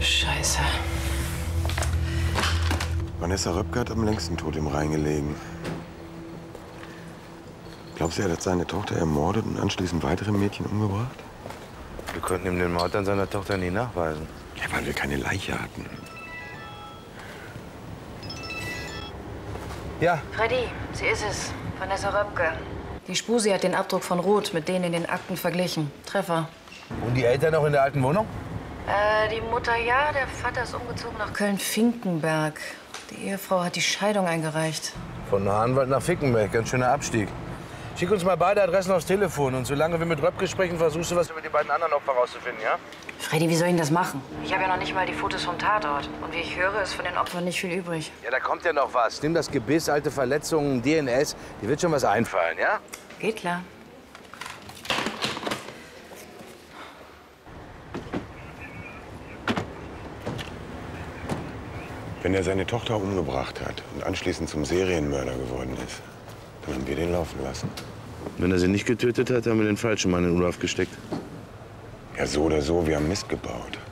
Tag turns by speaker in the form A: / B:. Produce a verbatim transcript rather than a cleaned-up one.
A: Scheiße.
B: Vanessa Röpke hat am längsten tot im Rhein gelegen. Glaubst du, er hat seine Tochter ermordet und anschließend weitere Mädchen umgebracht?
C: Wir konnten ihm den Mord an seiner Tochter nie nachweisen.
B: Ja, weil wir keine Leiche hatten.
C: Ja.
A: Freddy, sie ist es. Vanessa Röpke. Die Spusi hat den Abdruck von Roth mit denen in den Akten verglichen. Treffer.
C: Und die Eltern noch in der alten Wohnung?
A: Äh, die Mutter ja, der Vater ist umgezogen nach Köln-Finkenberg. Die Ehefrau hat die Scheidung eingereicht.
C: Von Hahnwald nach Fickenberg, ganz schöner Abstieg. Schick uns mal beide Adressen aufs Telefon. Und solange wir mit Röpke sprechen, versuchst du was über die beiden anderen Opfer rauszufinden, ja?
A: Freddy, wie soll ich denn das machen? Ich habe ja noch nicht mal die Fotos vom Tatort. Und wie ich höre, ist von den Opfern nicht viel übrig.
C: Ja, da kommt ja noch was. Nimm das Gebiss, alte Verletzungen, D N S. Dir wird schon was einfallen, ja?
A: Geht klar.
B: Wenn er seine Tochter umgebracht hat und anschließend zum Serienmörder geworden ist, dann haben wir den laufen lassen.
C: Wenn er sie nicht getötet hat, haben wir den falschen Mann in Urlaub gesteckt.
B: Ja, so oder so, wir haben Mist gebaut.